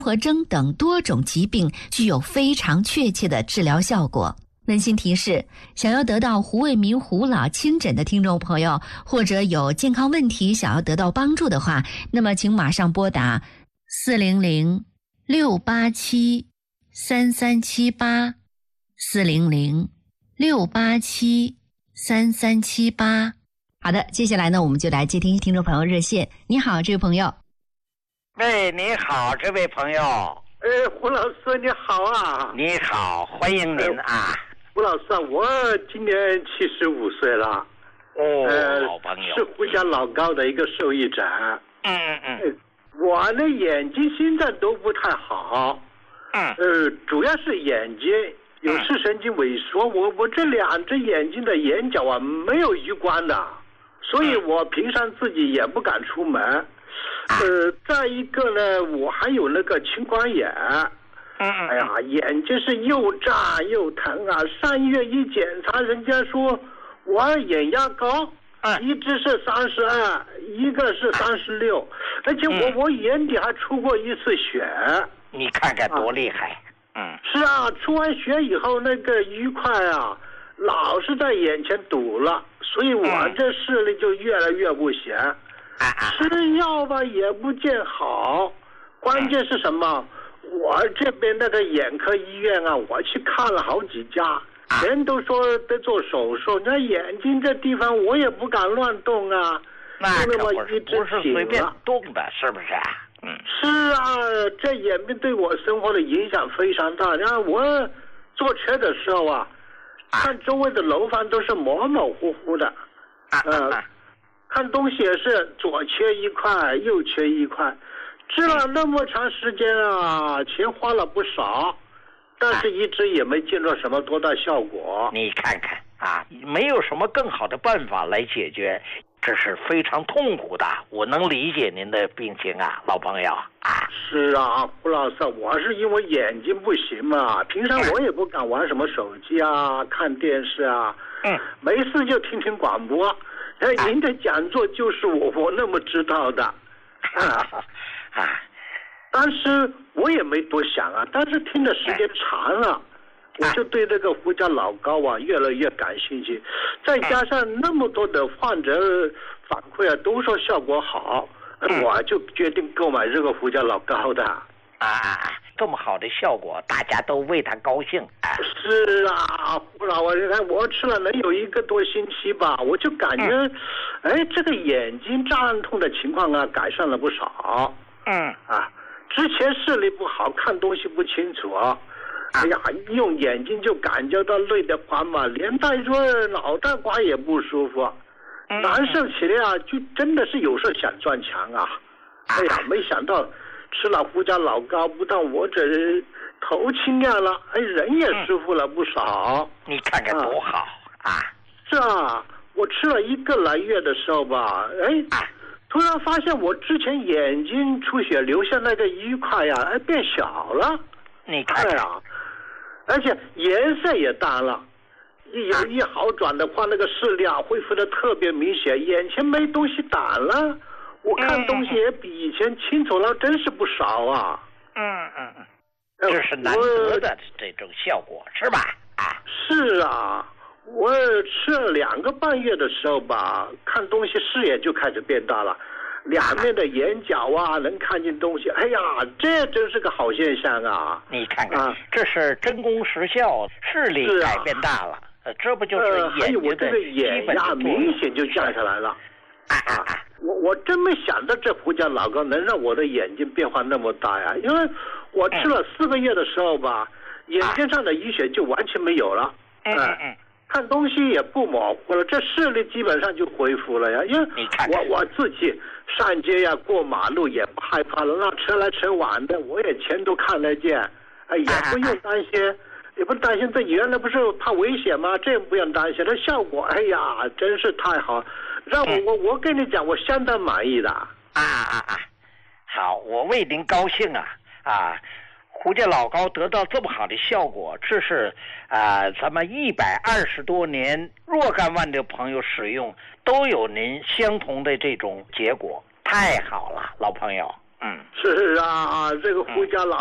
合征等多种疾病具有非常确切的治疗效果。温馨提示，想要得到胡卫民胡老亲诊的听众朋友，或者有健康问题想要得到帮助的话，那么请马上拨打400-687-3378 400-687-3378。好的，接下来呢，我们就来接听听众朋友热线。你好，这位朋友。 喂，你好，这位朋友。 胡老师你好啊。 你好，欢迎您啊。 胡老师，我今年75岁了。 老朋友。 是胡家老高的一个受益者。我的眼睛现在都不太好。主要是眼睛有视神经萎缩，我这两只眼睛的眼角啊没有余光的，所以我平常自己也不敢出门。再一个呢，我还有那个青光眼。哎呀，眼睛是又炸又疼啊！上医院一检查，人家说我眼压高，一只是32，一个是36，而且我眼底还出过一次血。 你看看多厉害！ 是啊，出完血以后那个淤块啊，老是在眼前堵了，所以我这视力就越来越不行。吃药吧也不见好，关键是什么？我这边那个眼科医院啊，我去看了好几家，人都说得做手术，那眼睛这地方我也不敢乱动啊。 那可不是随便动的，是不是？ 是啊，这眼病对我生活的影响非常大。然后我坐车的时候啊，看周围的楼房都是模模糊糊的。看东西也是左缺一块，右缺一块，治了那么长时间啊，钱花了不少，但是一直也没见到什么多大效果。 你看看啊，没有什么更好的办法来解决，这是非常痛苦的。我能理解您的病情啊，老朋友啊。 是啊，胡老师，我是因为眼睛不行嘛，平常我也不敢玩什么手机啊，看电视啊，没事就听听广播。您的讲座就是我那么知道的。当时我也没多想啊，但是听的时间长了，我就对这个胡家老高啊越来越感兴趣，再加上那么多的患者反馈啊都说效果好，我就决定购买这个胡家老高的。 这么好的效果，大家都为他高兴。 是啊，胡老，我吃了能有1个多星期吧，我就感觉，这个眼睛胀痛的情况啊改善了不少。之前视力不好，看东西不清楚。哎呀，用眼睛就感觉到累得慌嘛，连带说脑袋瓜也不舒服，难受起来啊，就真的是有时候想撞墙啊。哎呀，没想到吃了胡家老高，不但我这头清亮了，人也舒服了不少。 你看看多好啊！ 是啊，我吃了1个来月的时候吧，突然发现我之前眼睛出血留下那个淤块呀，变小了。 你看看而且颜色也淡了。有一好转的话，那个视力啊恢复的特别明显，眼前没东西挡了。我看东西也比以前清楚了，真是不少啊。 这是难得的这种效果，是吧？ 是啊，我吃了2个半月的时候吧，看东西视野就开始变大了，两面的眼角啊能看见东西。哎呀，这真是个好现象啊！ 你看看，这是真功实效，视力改变大了，这不就是眼睛的基本的明显就降下来了。我真没想到这胡家老高能让我的眼睛变化那么大呀！因为我吃了4个月的时候吧，眼睛上的淤血就完全没有了。看东西也不模糊了，这视力基本上就恢复了呀。因为我自己上街呀、过马路也不害怕了，那车来车往的我也全都看得见，也不用担心。也不担心自己原来不是怕危险吗？这不用担心，这效果哎呀真是太好，让我跟你讲，我相当满意的。 好，我为您高兴啊！胡家老高得到这么好的效果，这是咱们120多年若干万的朋友使用都有您相同的这种结果，太好了，老朋友。 嗯， 是啊，这个胡家老